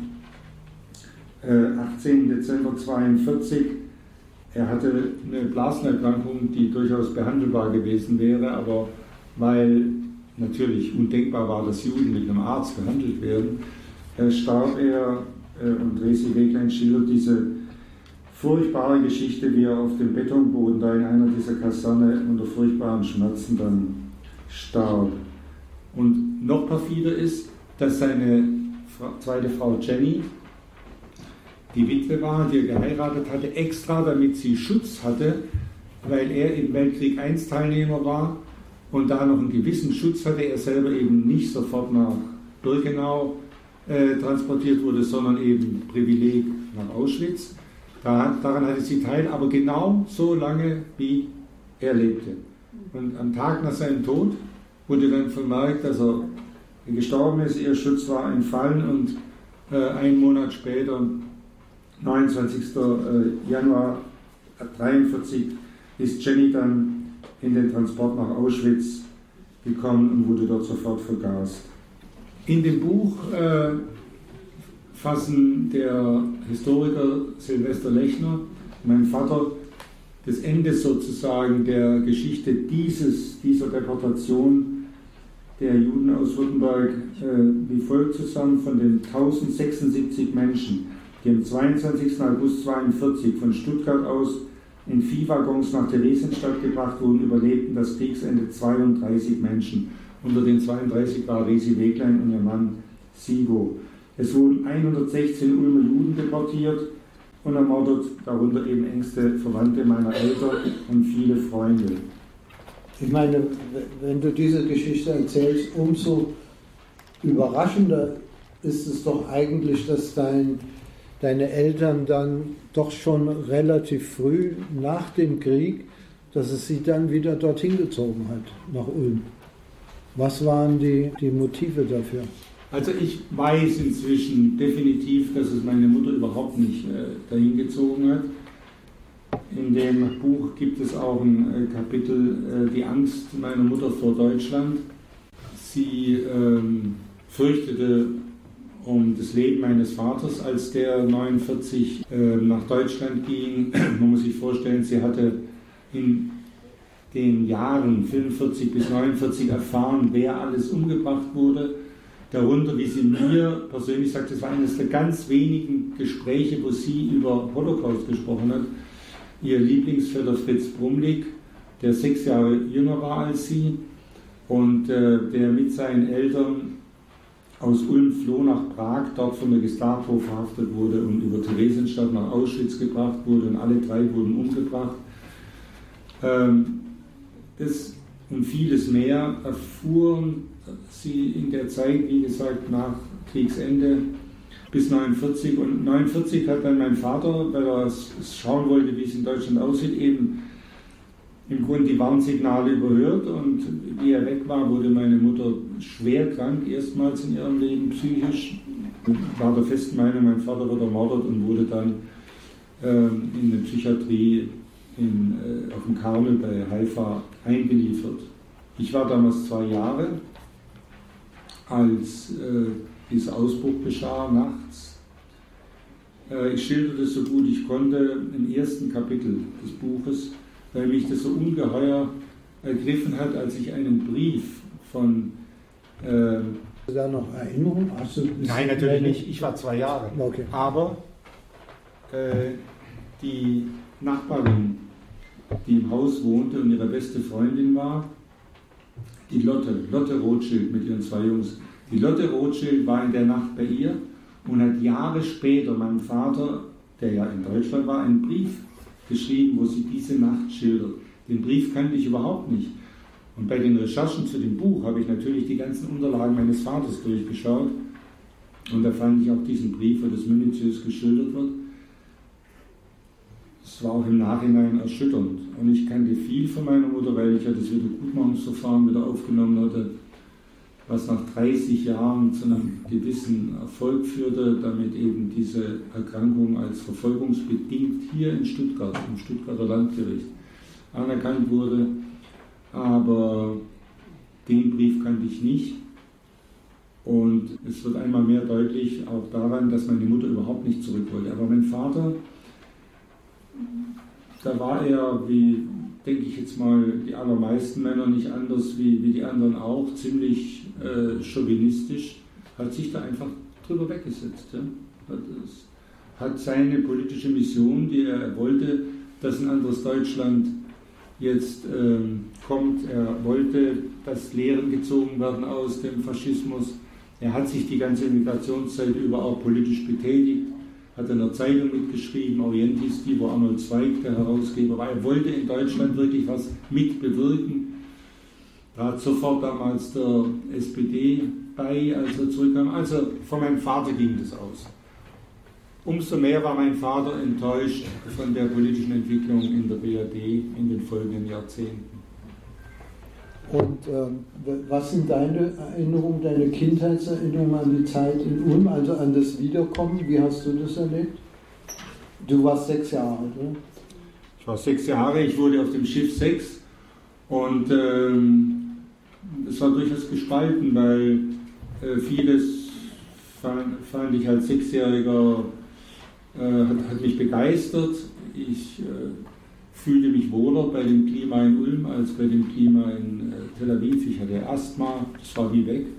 18. Dezember 1942. Er hatte eine Blasenerkrankung, die durchaus behandelbar gewesen wäre, aber weil natürlich undenkbar war, dass Juden mit einem Arzt behandelt werden, starb er und Resi Weglein schildert diese furchtbare Geschichte, wie er auf dem Betonboden da in einer dieser Kaserne unter furchtbaren Schmerzen dann starb. Und noch perfider ist, dass seine zweite Frau Jenny, die Witwe war, die er geheiratet hatte, extra damit sie Schutz hatte, weil er im Weltkrieg I Teilnehmer war und da noch einen gewissen Schutz hatte, er selber eben nicht sofort nach Birkenau transportiert wurde, sondern eben Privileg nach Auschwitz. Daran hatte sie teil, aber genau so lange, wie er lebte. Und am Tag nach seinem Tod wurde dann vermerkt, dass er gestorben ist, ihr Schutz war entfallen und einen Monat später, 29. Januar 1943, ist Jenny dann in den Transport nach Auschwitz gekommen und wurde dort sofort vergast. In dem Buch fassen der Historiker Silvester Lechner, mein Vater, das Ende sozusagen der Geschichte dieser Deportation der Juden aus Württemberg wie folgt zusammen: Von den 1076 Menschen, die am 22. August 1942 von Stuttgart aus in Viehwaggons nach Theresienstadt gebracht wurden, überlebten das Kriegsende 32 Menschen. Unter den 32 war Resi Weglein und ihr Mann Sigo. Es wurden 116 Ulmer Juden deportiert und ermordet, darunter eben engste Verwandte meiner Eltern und viele Freunde. Ich meine, wenn du diese Geschichte erzählst, umso überraschender ist es doch eigentlich, dass deine Eltern dann doch schon relativ früh nach dem Krieg, dass es sie dann wieder dorthin gezogen hat, nach Ulm. Was waren die Motive dafür? Also ich weiß inzwischen definitiv, dass es meine Mutter überhaupt nicht dahin gezogen hat. In dem Buch gibt es auch ein Kapitel, die Angst meiner Mutter vor Deutschland. Sie fürchtete um das Leben meines Vaters, als der 1949 nach Deutschland ging. Man muss sich vorstellen, sie hatte in den Jahren 45 bis 49 erfahren, wer alles umgebracht wurde. Darunter, wie sie mir persönlich sagt, das war eines der ganz wenigen Gespräche, wo sie über Holocaust gesprochen hat. Ihr Lieblingsvetter Fritz Brumlik, der 6 Jahre jünger war als sie und der mit seinen Eltern aus Ulm floh nach Prag, dort von der Gestapo verhaftet wurde und über Theresienstadt nach Auschwitz gebracht wurde und alle 3 wurden umgebracht. Das und vieles mehr erfuhren sie in der Zeit, wie gesagt, nach Kriegsende bis 1949. Und 1949 hat dann mein Vater, weil er schauen wollte, wie es in Deutschland aussieht, eben im Grunde die Warnsignale überhört. Und wie er weg war, wurde meine Mutter schwer krank, erstmals in ihrem Leben psychisch. Ich war der festen Meinung, mein Vater wird ermordet und wurde dann in der Psychiatrie auf dem Karmel bei Haifa eingeliefert. Ich war damals 2 Jahre, als dieser Ausbruch geschah nachts. Ich schilderte es so gut ich konnte im ersten Kapitel des Buches, weil mich das so ungeheuer ergriffen hat, als ich einen Brief von... Hast du da noch Erinnerungen? Nein, natürlich nicht. Ich war 2 Jahre. Okay. Aber die Nachbarin, die im Haus wohnte und ihre beste Freundin war, die Lotte Rothschild mit ihren 2 Jungs. Die Lotte Rothschild war in der Nacht bei ihr und hat Jahre später meinem Vater, der ja in Deutschland war, einen Brief geschrieben, wo sie diese Nacht schildert. Den Brief kannte ich überhaupt nicht. Und bei den Recherchen zu dem Buch habe ich natürlich die ganzen Unterlagen meines Vaters durchgeschaut. Und da fand ich auch diesen Brief, wo das minutiös geschildert wird. Es war auch im Nachhinein erschütternd. Und ich kannte viel von meiner Mutter, weil ich ja das Wiedergutmachungsverfahren wieder aufgenommen hatte, was nach 30 Jahren zu einem gewissen Erfolg führte, damit eben diese Erkrankung als verfolgungsbedingt hier in Stuttgart, im Stuttgarter Landgericht, anerkannt wurde. Aber den Brief kannte ich nicht. Und es wird einmal mehr deutlich auch daran, dass meine Mutter überhaupt nicht zurück wollte. Aber mein Vater, da war er, wie denke ich jetzt mal, die allermeisten Männer nicht anders wie die anderen auch, ziemlich chauvinistisch, hat sich da einfach drüber weggesetzt. Ja? Hat seine politische Mission, die er wollte, dass ein anderes Deutschland jetzt kommt. Er wollte, dass Lehren gezogen werden aus dem Faschismus. Er hat sich die ganze Migrationszeit über auch politisch betätigt, hat in der Zeitung mitgeschrieben, Orientis, die wo Arnold Zweig, der Herausgeber war. Er wollte in Deutschland wirklich was mitbewirken. Da hat sofort damals der SPD bei, als er zurückkam. Also von meinem Vater ging das aus. Umso mehr war mein Vater enttäuscht von der politischen Entwicklung in der BRD in den folgenden Jahrzehnten. Und was sind deine Erinnerungen, deine Kindheitserinnerungen an die Zeit in Ulm, also an das Wiederkommen? Wie hast du das erlebt? Du warst 6 Jahre alt, oder? Ich war 6 Jahre, ich wurde auf dem Schiff 6 und es war durchaus gespalten, weil vieles fand ich als 6-Jähriger hat mich begeistert. Ich fühlte mich wohler bei dem Klima in Ulm als bei dem Klima in Tel Aviv. Ich hatte Asthma, das war wie weg.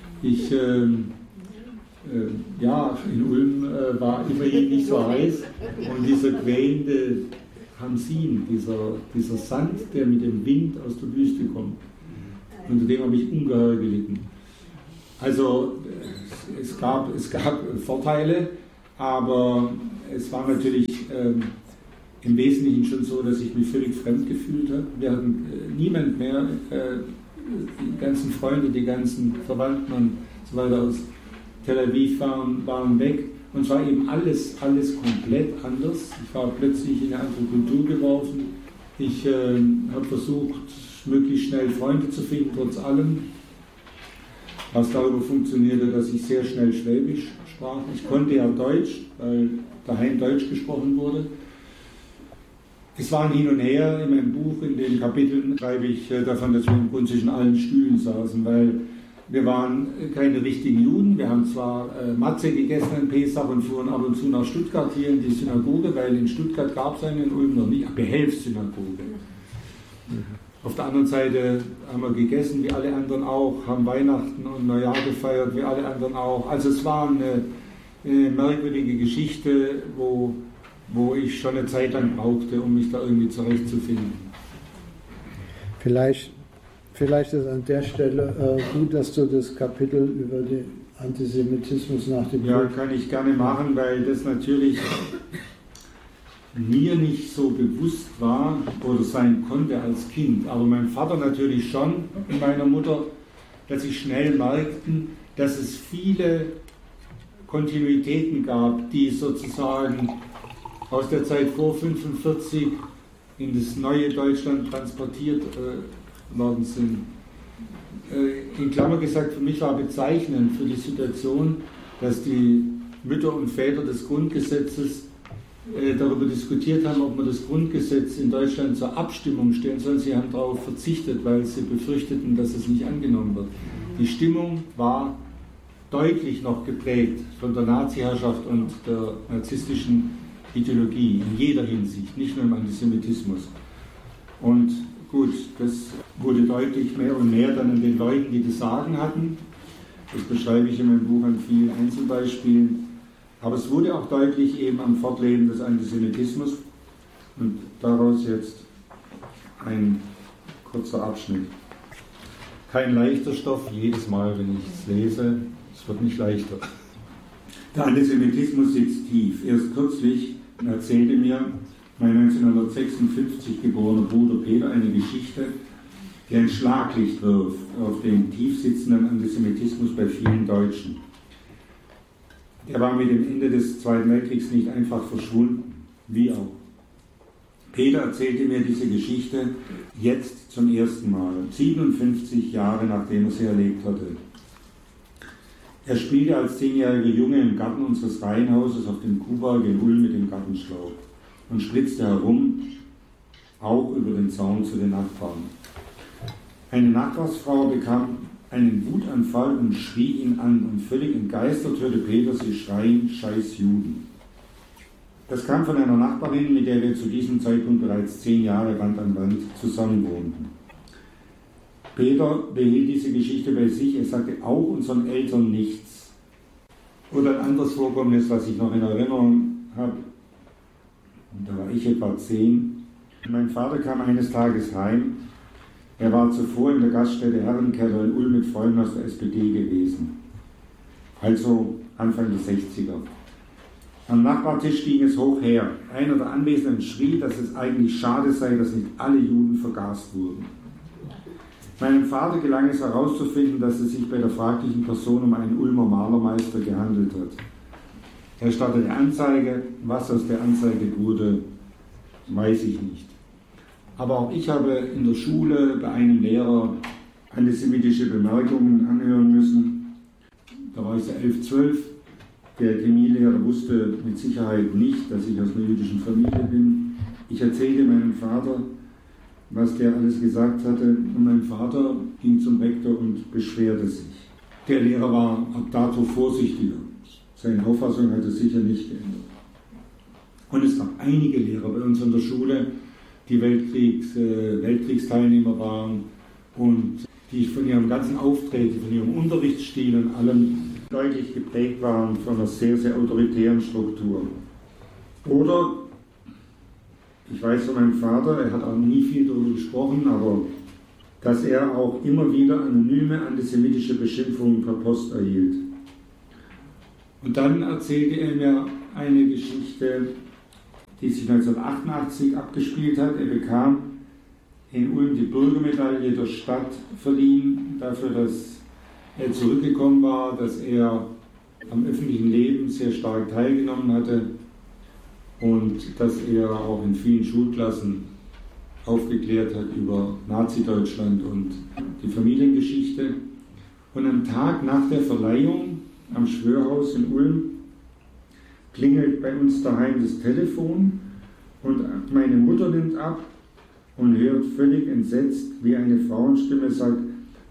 In Ulm war immerhin nicht so heiß und dieser quälende Hamsin, dieser Sand, der mit dem Wind aus der Wüste kommt, unter dem habe ich ungeheuer gelitten. Also es gab Vorteile, aber es war natürlich im Wesentlichen schon so, dass ich mich völlig fremd gefühlt habe. Wir hatten niemand mehr, die ganzen Freunde, die ganzen Verwandten und so weiter aus Tel Aviv waren weg. Und es war eben alles komplett anders. Ich war plötzlich in eine andere Kultur geworfen. Ich habe versucht, möglichst schnell Freunde zu finden, trotz allem. Was darüber funktionierte, dass ich sehr schnell Schwäbisch sprach. Ich konnte ja Deutsch, weil daheim Deutsch gesprochen wurde. Es war ein Hin und Her. In meinem Buch, in den Kapiteln, schreibe ich davon, dass wir im Grunde zwischen allen Stühlen saßen, weil Wir waren keine richtigen Juden. Wir haben zwar Matze gegessen an Pesach und fuhren ab und zu nach Stuttgart hier in die Synagoge, weil in Stuttgart gab es eine in Ulm noch nicht, Behelfssynagoge. Auf der anderen Seite haben wir gegessen wie alle anderen auch, haben Weihnachten und Neujahr gefeiert wie alle anderen auch. Also es war eine merkwürdige Geschichte, wo ich schon eine Zeit lang brauchte, um mich da irgendwie zurechtzufinden. Vielleicht ist an der Stelle gut, dass du das Kapitel über den Antisemitismus nach dem Krieg... Ja, kann ich gerne machen, weil das natürlich mir nicht so bewusst war oder sein konnte als Kind. Aber mein Vater natürlich schon und meiner Mutter, dass sie schnell merkten, dass es viele Kontinuitäten gab, die sozusagen aus der Zeit vor 1945 in das neue Deutschland transportiert worden sind. In Klammer gesagt, für mich war bezeichnend für die Situation, dass die Mütter und Väter des Grundgesetzes darüber diskutiert haben, ob man das Grundgesetz in Deutschland zur Abstimmung stellen soll. Sie haben darauf verzichtet, weil sie befürchteten, dass es nicht angenommen wird. Die Stimmung war deutlich noch geprägt von der Nazi-Herrschaft und der narzisstischen Ideologie in jeder Hinsicht, nicht nur im Antisemitismus. Und gut, das wurde deutlich mehr und mehr dann an den Leuten, die das Sagen hatten. Das beschreibe ich in meinem Buch an vielen Einzelbeispielen. Aber es wurde auch deutlich eben am Fortleben des Antisemitismus. Und daraus jetzt ein kurzer Abschnitt. Kein leichter Stoff, jedes Mal, wenn ich es lese, es wird nicht leichter. Der Antisemitismus sitzt tief. Erst kürzlich erzählte mir mein 1956 geborener Bruder Peter eine Geschichte, die ein Schlaglicht wirft auf den tief sitzenden Antisemitismus bei vielen Deutschen. Er war mit dem Ende des Zweiten Weltkriegs nicht einfach verschwunden, wie auch. Peter erzählte mir diese Geschichte jetzt zum ersten Mal, 57 Jahre nachdem er sie erlebt hatte. Er spielte als 10-jähriger Junge im Garten unseres Reihenhauses auf dem Kuhberg in Ulm mit dem Gartenschlauch und spritzte herum, auch über den Zaun zu den Nachbarn. Eine Nachbarsfrau bekam einen Wutanfall und schrie ihn an und völlig entgeistert hörte Peter sie schreien, scheiß Juden. Das kam von einer Nachbarin, mit der wir zu diesem Zeitpunkt bereits 10 Jahre Wand an Wand zusammen wohnten. Peter behielt diese Geschichte bei sich, er sagte auch unseren Eltern nichts. Oder ein anderes Vorkommnis, was ich noch in Erinnerung habe, da war ich etwa 10. Mein Vater kam eines Tages heim. Er war zuvor in der Gaststätte Herrenkeller in Ulm mit Freunden aus der SPD gewesen. Also Anfang der 60er. Am Nachbartisch ging es hoch her. Einer der Anwesenden schrie, dass es eigentlich schade sei, dass nicht alle Juden vergast wurden. Meinem Vater gelang es herauszufinden, dass es sich bei der fraglichen Person um einen Ulmer Malermeister gehandelt hat. Er startete Anzeige. Was aus der Anzeige wurde, weiß ich nicht. Aber auch ich habe in der Schule bei einem Lehrer antisemitische Bemerkungen anhören müssen. Da war ich so 11, 12. Der Chemielehrer wusste mit Sicherheit nicht, dass ich aus einer jüdischen Familie bin. Ich erzählte meinem Vater, was der alles gesagt hatte, und mein Vater ging zum Rektor und beschwerte sich. Der Lehrer war ab dato vorsichtiger. Seine Auffassung hatte sicher nicht geändert. Und es gab einige Lehrer bei uns in der Schule, die Weltkriegsteilnehmer waren und die von ihrem ganzen Auftreten, von ihrem Unterrichtsstil und allem deutlich geprägt waren von einer sehr, sehr autoritären Struktur. Oder, ich weiß von meinem Vater, er hat auch nie viel darüber gesprochen, aber dass er auch immer wieder anonyme antisemitische Beschimpfungen per Post erhielt. Und dann erzählte er mir eine Geschichte, die sich 1988 abgespielt hat. Er bekam in Ulm die Bürgermedaille der Stadt verliehen, dafür, dass er zurückgekommen war, dass er am öffentlichen Leben sehr stark teilgenommen hatte und dass er auch in vielen Schulklassen aufgeklärt hat über Nazi-Deutschland und die Familiengeschichte. Und am Tag nach der Verleihung am Schwörhaus in Ulm klingelt bei uns daheim das Telefon und meine Mutter nimmt ab und hört völlig entsetzt, wie eine Frauenstimme sagt: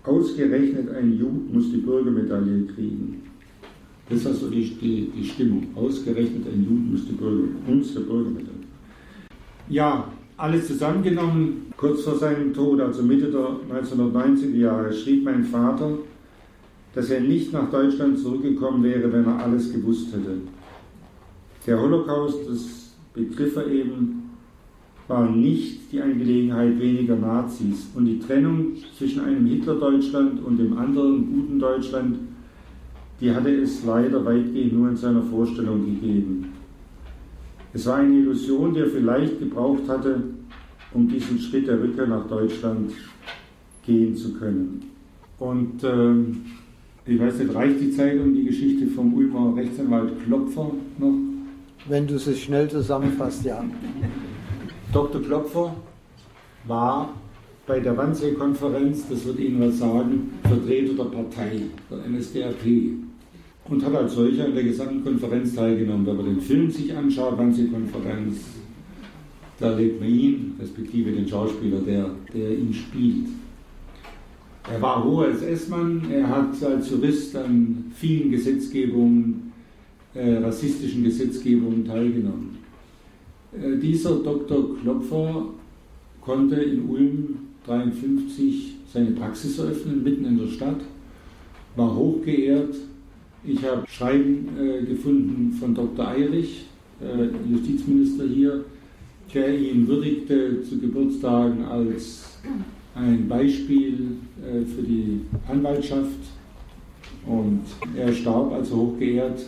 ausgerechnet ein Jude muss die Bürgermedaille kriegen. Das war so die Stimmung. Ausgerechnet ein Jude muss die Bürgermedaille. Ja, alles zusammengenommen, kurz vor seinem Tod, also Mitte der 1990er Jahre, schrieb mein Vater, dass er nicht nach Deutschland zurückgekommen wäre, wenn er alles gewusst hätte. Der Holocaust, das begriff er eben, war nicht die Angelegenheit weniger Nazis. Und die Trennung zwischen einem Hitler-Deutschland und dem anderen guten Deutschland, die hatte es leider weitgehend nur in seiner Vorstellung gegeben. Es war eine Illusion, die er vielleicht gebraucht hatte, um diesen Schritt der Rückkehr nach Deutschland gehen zu können. Und ich weiß nicht, reicht die Zeit um die Geschichte vom Ulmer Rechtsanwalt Klopfer noch? Wenn du es schnell zusammenfasst, ja. Dr. Klopfer war bei der Wannsee-Konferenz, das wird Ihnen was sagen, Vertreter der Partei, der NSDAP. Und hat als solcher an der gesamten Konferenz teilgenommen. Wenn man den Film sich anschaut, Wannsee-Konferenz, da erlebt man ihn, respektive den Schauspieler, der ihn spielt. Er war hoher SS-Mann, er hat als Jurist an vielen Gesetzgebungen, rassistischen Gesetzgebungen teilgenommen. Dieser Dr. Klopfer konnte in Ulm 1953 seine Praxis eröffnen, mitten in der Stadt, war hochgeehrt. Ich habe Schreiben gefunden von Dr. Eirich, Justizminister hier, der ihn würdigte zu Geburtstagen als ein Beispiel für die Anwaltschaft. Und er starb also hochgeehrt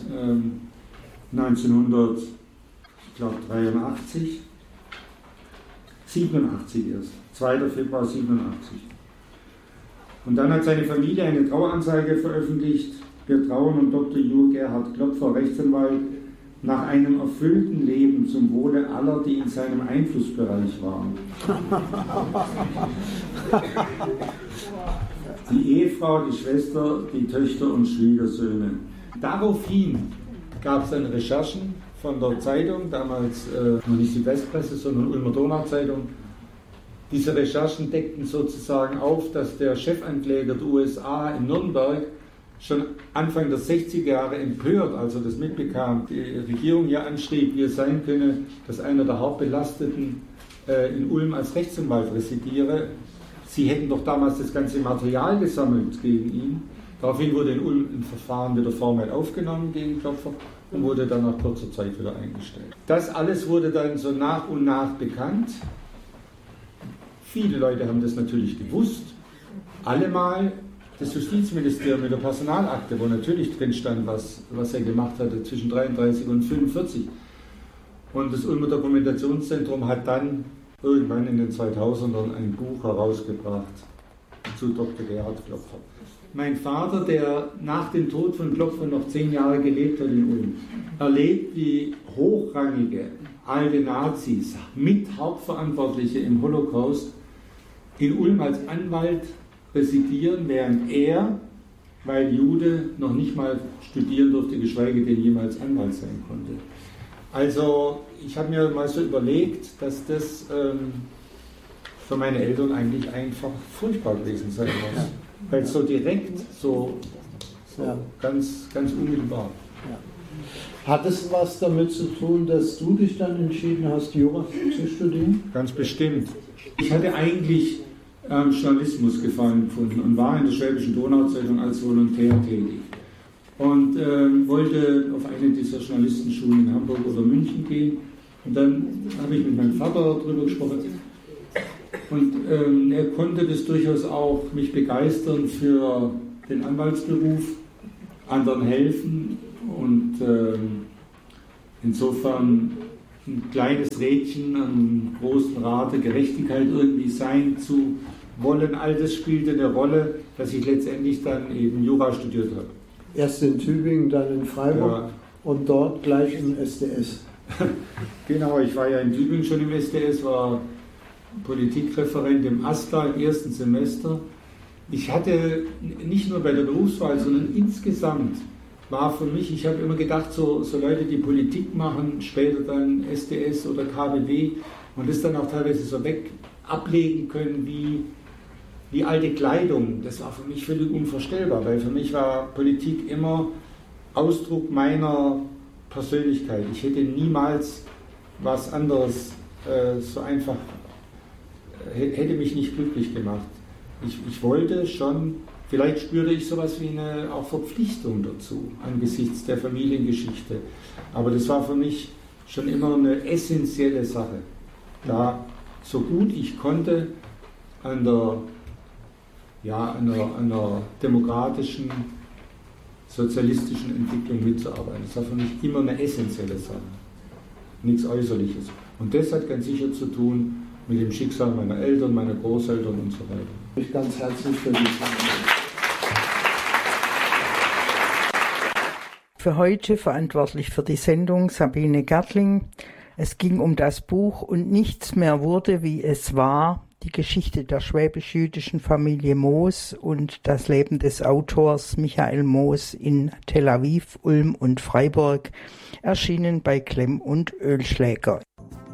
1983, 87 erst, 2. Februar 87. Und dann hat seine Familie eine Traueranzeige veröffentlicht. Wir trauern um Dr. Jur Gerhard Klopfer, Rechtsanwalt, nach einem erfüllten Leben zum Wohle aller, die in seinem Einflussbereich waren. Die Ehefrau, die Schwester, die Töchter und Schwiegersöhne. Daraufhin gab es dann Recherchen von der Zeitung, damals noch nicht die Westpresse, sondern Ulmer Donauzeitung. Diese Recherchen deckten sozusagen auf, dass der Chefankläger der USA in Nürnberg schon Anfang der 60er Jahre empört, als er das mitbekam, die Regierung hier anschrieb, wie es sein könne, dass einer der Hauptbelasteten in Ulm als Rechtsanwalt residiere. Sie hätten doch damals das ganze Material gesammelt gegen ihn. Daraufhin wurde in Ulm ein Verfahren wieder formell aufgenommen gegen Klopfer und wurde dann nach kurzer Zeit wieder eingestellt. Das alles wurde dann so nach und nach bekannt. Viele Leute haben das natürlich gewusst. Allemal das Justizministerium mit der Personalakte, wo natürlich drin stand, was er gemacht hatte zwischen 33 und 45. Und das Ulmer Dokumentationszentrum hat dann irgendwann in den 2000ern ein Buch herausgebracht zu Dr. Gerhard Klopfer. Mein Vater, der nach dem Tod von Klopfer noch 10 Jahre gelebt hat in Ulm, erlebt, wie hochrangige alte Nazis, mit Hauptverantwortliche im Holocaust, in Ulm als Anwalt residieren, während er, weil Jude, noch nicht mal studieren durfte, geschweige denn jemals Anwalt sein konnte. Also ich habe mir mal so überlegt, dass das für meine Eltern eigentlich einfach furchtbar gewesen sein muss. Ja. Weil so direkt, so ja. ganz unmittelbar. Ja. Hat es was damit zu tun, dass du dich dann entschieden hast, Jura zu studieren? Ganz bestimmt. Ich hatte eigentlich Journalismus gefallen gefunden und war in der Schwäbischen Donauzeitung als Volontär tätig. Und wollte auf eine dieser Journalistenschulen in Hamburg oder München gehen. Und dann habe ich mit meinem Vater darüber gesprochen. Und er konnte das durchaus auch mich begeistern für den Anwaltsberuf, anderen helfen und insofern ein kleines Rädchen am großen Rad der Gerechtigkeit irgendwie sein zu wollen. All das spielte eine Rolle, dass ich letztendlich dann eben Jura studiert habe. Erst in Tübingen, dann in Freiburg ja. Und dort gleich im SDS. Genau, ich war ja in Tübingen schon im SDS, war Politikreferent im AStA im ersten Semester. Ich hatte nicht nur bei der Berufswahl, sondern insgesamt war für mich, ich habe immer gedacht, so Leute, die Politik machen, später dann SDS oder KBW und das dann auch teilweise so ablegen können wie die alte Kleidung, das war für mich völlig unvorstellbar, weil für mich war Politik immer Ausdruck meiner Persönlichkeit. Ich hätte niemals was anderes so einfach, hätte mich nicht glücklich gemacht. Ich wollte schon, vielleicht spürte ich sowas wie eine auch Verpflichtung dazu, angesichts der Familiengeschichte. Aber das war für mich schon immer eine essentielle Sache, da so gut ich konnte an einer demokratischen, sozialistischen Entwicklung mitzuarbeiten. Das war für mich immer eine essentielle Sache, nichts Äußerliches. Und das hat ganz sicher zu tun mit dem Schicksal meiner Eltern, meiner Großeltern und so weiter. Ich ganz herzlich für die Für heute verantwortlich für die Sendung Sabine Gertling. Es ging um das Buch Und nichts mehr wurde, wie es war, die Geschichte der schwäbisch-jüdischen Familie Moos und das Leben des Autors Michael Moos in Tel Aviv, Ulm und Freiburg, erschienen bei Klemm und Oelschläger.